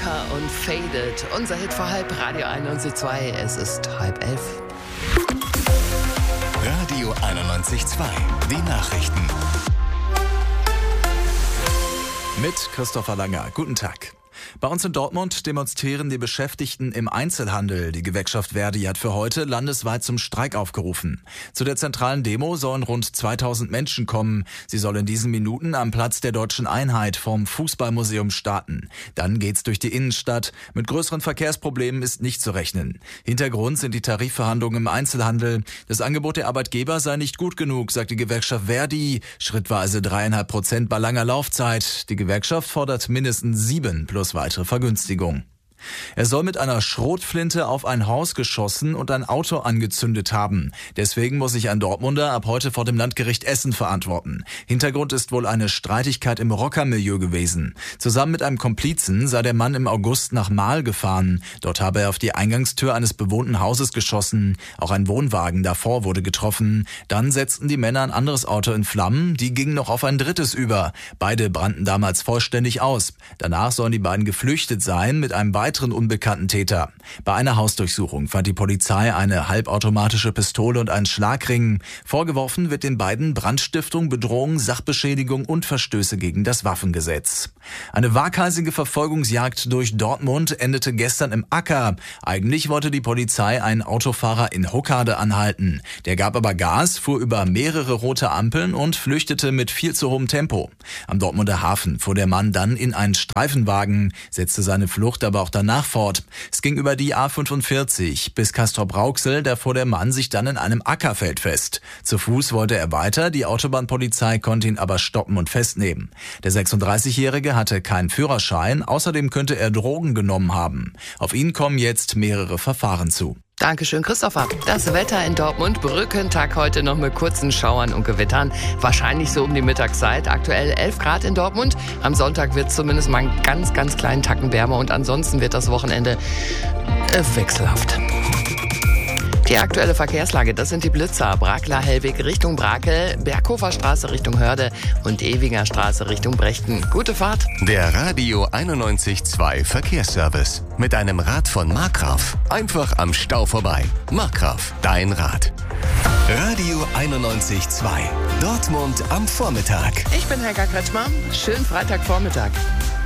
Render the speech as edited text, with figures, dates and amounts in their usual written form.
Walker und Faded. Unser Hit vor halb, Radio 91.2. Es ist 10:30. Radio 91.2. Die Nachrichten. Mit Christopher Langer. Guten Tag. Bei uns in Dortmund demonstrieren die Beschäftigten im Einzelhandel. Die Gewerkschaft Verdi hat für heute landesweit zum Streik aufgerufen. Zu der zentralen Demo sollen rund 2000 Menschen kommen. Sie soll in diesen Minuten am Platz der Deutschen Einheit vom Fußballmuseum starten. Dann geht's durch die Innenstadt. Mit größeren Verkehrsproblemen ist nicht zu rechnen. Hintergrund sind die Tarifverhandlungen im Einzelhandel. Das Angebot der Arbeitgeber sei nicht gut genug, sagt die Gewerkschaft Verdi. Schrittweise 3,5% bei langer Laufzeit. Die Gewerkschaft fordert mindestens 7 plus weitere Vergünstigung. Er soll mit einer Schrotflinte auf ein Haus geschossen und ein Auto angezündet haben. Deswegen muss sich ein Dortmunder ab heute vor dem Landgericht Essen verantworten. Hintergrund ist wohl eine Streitigkeit im Rockermilieu gewesen. Zusammen mit einem Komplizen sei der Mann im August nach Marl gefahren. Dort habe er auf die Eingangstür eines bewohnten Hauses geschossen. Auch ein Wohnwagen davor wurde getroffen. Dann setzten die Männer ein anderes Auto in Flammen. Die gingen noch auf ein drittes über. Beide brannten damals vollständig aus. Danach sollen die beiden geflüchtet sein mit einem weiteren unbekannten Täter. Bei einer Hausdurchsuchung fand die Polizei eine halbautomatische Pistole und einen Schlagring. Vorgeworfen wird den beiden Brandstiftung, Bedrohung, Sachbeschädigung und Verstöße gegen das Waffengesetz. Eine waghalsige Verfolgungsjagd durch Dortmund endete gestern im Acker. Eigentlich wollte die Polizei einen Autofahrer in Hockade anhalten. Der gab aber Gas, fuhr über mehrere rote Ampeln und flüchtete mit viel zu hohem Tempo. Am Dortmunder Hafen fuhr der Mann dann in einen Streifenwagen, setzte seine Flucht aber auch danach fort. Es ging über die A45 bis Castrop-Rauxel, da fuhr der Mann sich dann in einem Ackerfeld fest. Zu Fuß wollte er weiter, die Autobahnpolizei konnte ihn aber stoppen und festnehmen. Der 36-Jährige hatte keinen Führerschein, außerdem könnte er Drogen genommen haben. Auf ihn kommen jetzt mehrere Verfahren zu. Dankeschön, Christopher. Das Wetter in Dortmund, Brückentag heute noch mit kurzen Schauern und Gewittern. Wahrscheinlich so um die Mittagszeit. Aktuell 11 Grad in Dortmund. Am Sonntag wird es zumindest mal einen ganz, ganz kleinen Tacken wärmer und ansonsten wird das Wochenende wechselhaft. Die aktuelle Verkehrslage, das sind die Blitzer. Brakeler Hellweg Richtung Brakel, Berghofer Straße Richtung Hörde und Ewinger Straße Richtung Brechten. Gute Fahrt. Der Radio 91.2 Verkehrsservice. Mit einem Rad von Markgraf. Einfach am Stau vorbei. Markgraf, dein Rad. Radio 91.2. Dortmund am Vormittag. Ich bin Helga Kretschmer. Schönen Freitagvormittag.